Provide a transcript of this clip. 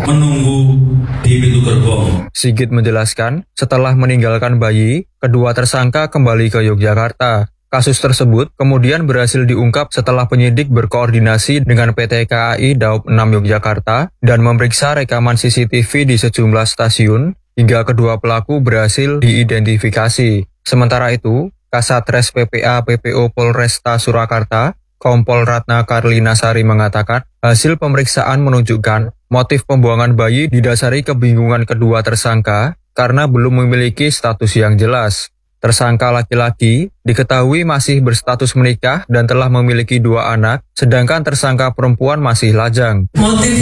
menunggu di pintu gerbong. Sigit menjelaskan, setelah meninggalkan bayi, kedua tersangka kembali ke Yogyakarta. Kasus tersebut kemudian berhasil diungkap setelah penyidik berkoordinasi dengan PT KAI Daop 6 Yogyakarta dan memeriksa rekaman CCTV di sejumlah stasiun hingga kedua pelaku berhasil diidentifikasi. Sementara itu, Kasatres PPA PPO Polresta Surakarta, Kompol Ratna Karlinasari mengatakan, hasil pemeriksaan menunjukkan motif pembuangan bayi didasari kebingungan kedua tersangka karena belum memiliki status yang jelas. Tersangka laki-laki diketahui masih berstatus menikah dan telah memiliki 2 anak, sedangkan tersangka perempuan masih lajang. Motif